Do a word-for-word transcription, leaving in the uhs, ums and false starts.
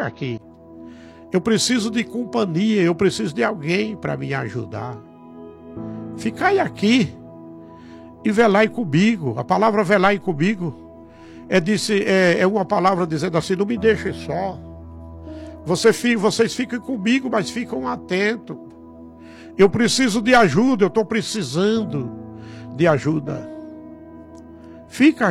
fica aqui. Eu preciso de companhia, eu preciso de alguém para me ajudar. Ficai aqui e velai comigo. A palavra velai comigo é, disse, é, é uma palavra dizendo assim, não me deixe só. Você, vocês ficam comigo, mas ficam atentos. Eu preciso de ajuda, eu estou precisando de ajuda. Fica